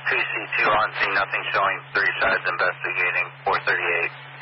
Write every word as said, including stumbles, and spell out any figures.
P C two on scene, nothing showing, three sides investigating, four thirty-eight.